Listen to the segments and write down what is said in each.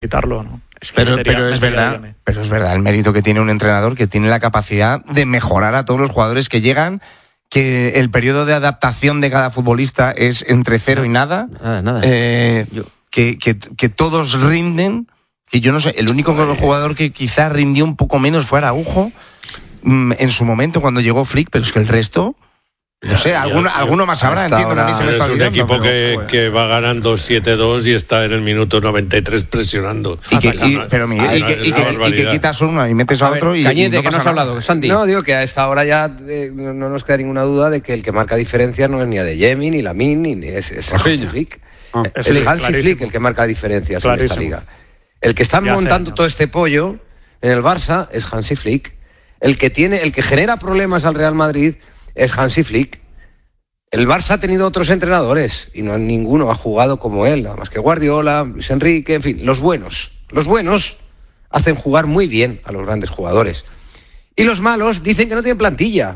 quitarlo, ¿no? Pero es verdad el mérito que tiene un entrenador que tiene la capacidad de mejorar a todos los jugadores que llegan, que el periodo de adaptación de cada futbolista es entre cero y nada. Que todos rinden, que yo no sé, el único jugador que quizás rindió un poco menos fue Araujo en su momento cuando llegó Flick, pero es que el resto... No sé, alguno más habrá, entiendo que a mí se me está olvidando. Es un equipo que va ganando 7-2 y está en el minuto 93 presionando. Y que quitas uno y metes a otro y... Cañete, no que no has hablado, Santi. No, digo que a esta hora ya no nos queda ninguna duda de que el que marca diferencias no es ni Adeyemi, ni Lamine, ni es Hansi Flick. Es Hansi Flick el que marca diferencias en esta liga. El que está montando todo este pollo en el Barça es Hansi Flick. El que genera problemas al Real Madrid es Hansi Flick. El Barça ha tenido otros entrenadores y ninguno ha jugado como él, nada más que Guardiola, Luis Enrique, en fin, los buenos hacen jugar muy bien a los grandes jugadores. Y los malos dicen que no tienen plantilla.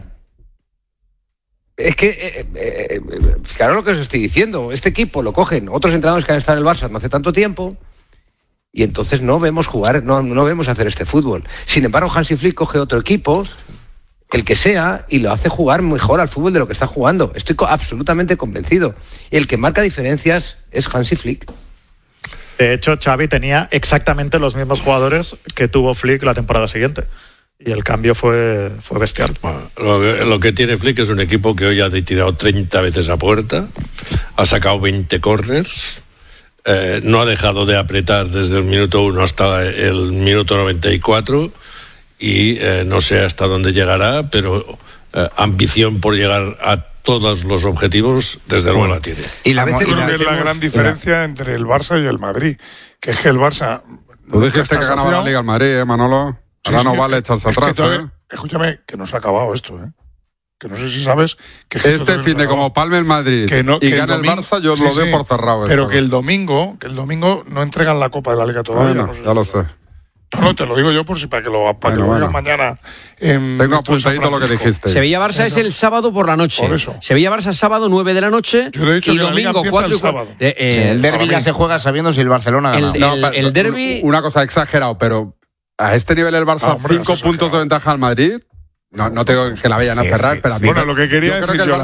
Es que, fijaros lo que os estoy diciendo, este equipo lo cogen otros entrenadores que han estado en el Barça no hace tanto tiempo y entonces no vemos jugar, no vemos hacer este fútbol. Sin embargo, Hansi Flick coge otro equipo, el que sea, y lo hace jugar mejor al fútbol de lo que está jugando. Estoy absolutamente convencido. Y el que marca diferencias es Hansi Flick. De hecho, Xavi tenía exactamente los mismos jugadores que tuvo Flick la temporada siguiente. Y el cambio fue bestial. Bueno, lo que tiene Flick es un equipo que hoy ha tirado 30 veces a puerta, ha sacado 20 córners, no ha dejado de apretar desde el minuto 1 hasta el minuto 94, y no sé hasta dónde llegará, pero ambición por llegar a todos los objetivos desde luego la tiene. Y la gran diferencia entre el Barça y el Madrid, que es que el Barça... Tú dijiste que ganaba la Liga al Madrid, Manolo. Ahora no vale echarse atrás. Escúchame, que no se ha acabado esto, que no sé si sabes que este fin de como palme el Madrid y gana el Barça, yo lo doy por cerrado. Pero que el domingo no entregan la Copa de la Liga todavía. Bueno, ya lo sé. No, te lo digo yo por si para que lo digas mañana. Tengo apuntadito lo que dijiste. Sevilla-Barça es el sábado por la noche. Sevilla-Barça sábado 9 de la noche. Yo he dicho y que domingo 4 y 4. El derbi ya se juega sabiendo si el Barcelona gana. El derbi... Una cosa exagerado, pero a este nivel el Barça 5 puntos de ventaja al Madrid. No tengo que la vayan a cerrar, pero a mí lo que quería decir yo,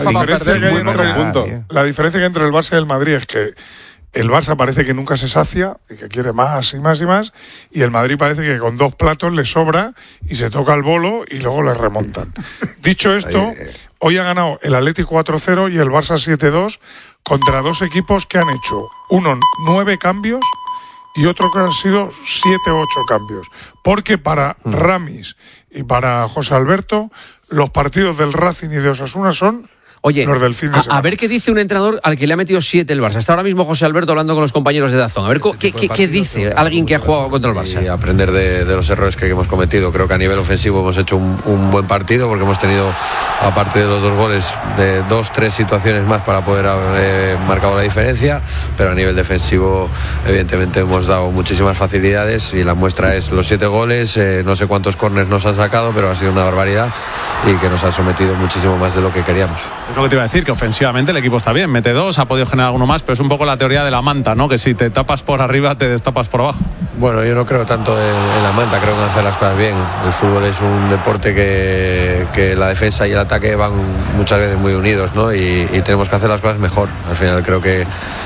la diferencia que entre el Barça y el Madrid es que el Barça parece que nunca se sacia y que quiere más y más y más, y el Madrid parece que con 2 platos le sobra y se toca el bolo y luego le remontan. Dicho esto, hoy ha ganado el Atlético 4-0 y el Barça 7-2 contra 2 equipos que han hecho uno 9 cambios y otro que han sido 7 o 8 cambios. Porque para Ramis y para José Alberto, los partidos del Racing y de Osasuna son... Oye, los del fin de semana. A ver qué dice un entrenador al que le ha metido 7 el Barça. Está ahora mismo José Alberto hablando con los compañeros de DAZN. A ver qué dice alguien que ha jugado contra el Barça. Y aprender de los errores que hemos cometido. Creo que a nivel ofensivo hemos hecho un buen partido porque hemos tenido, aparte de los 2 goles, 2-3 situaciones más para poder haber marcado la diferencia. Pero a nivel defensivo, evidentemente, hemos dado muchísimas facilidades y la muestra es los 7 goles. No sé cuántos córners nos han sacado, pero ha sido una barbaridad y que nos han sometido muchísimo más de lo que queríamos. Es lo que te iba a decir, que ofensivamente el equipo está bien, mete 2, ha podido generar alguno más, pero es un poco la teoría de la manta, ¿no? Que si te tapas por arriba, te destapas por abajo. Bueno, yo no creo tanto en la manta, creo que hacer las cosas bien. El fútbol es un deporte que la defensa y el ataque van muchas veces muy unidos, ¿no? Y tenemos que hacer las cosas mejor. Al final creo que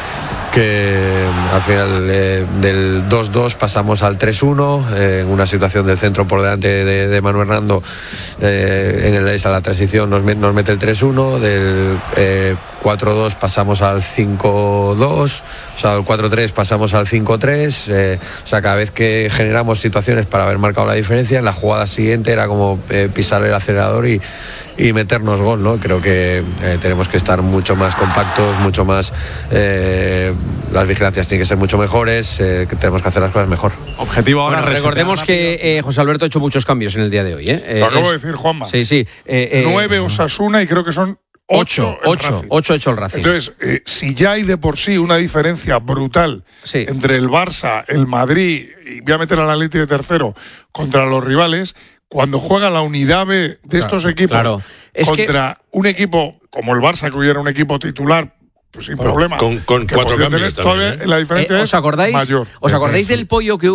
al final del 2-2 pasamos al 3-1 en una situación del centro por delante de Manu Hernando, a la transición nos mete el 3-1, del 4-2 pasamos al 5-2, o sea, del 4-3 pasamos al 5-3, o sea, cada vez que generamos situaciones para haber marcado la diferencia, en la jugada siguiente era como pisar el acelerador y meternos gol, ¿no? Creo que tenemos que estar mucho más compactos, mucho más... las vigilancias tienen que ser mucho mejores, que tenemos que hacer las cosas mejor. Objetivo ahora. Bueno, recordemos que José Alberto ha hecho muchos cambios en el día de hoy. Lo acabo de decir, Juanma. Sí. 9 Osasuna y creo que son 8 hecho el Racing. Entonces, si ya hay de por sí una diferencia brutal entre el Barça, el Madrid, y voy a meter al Atlético de tercero, contra los rivales, cuando juega la unidad B de estos equipos contra un equipo como el Barça, que hubiera un equipo titular Pues sin problema. Con 4 cambios todavía la diferencia es ¿Os acordáis mayor. del pollo que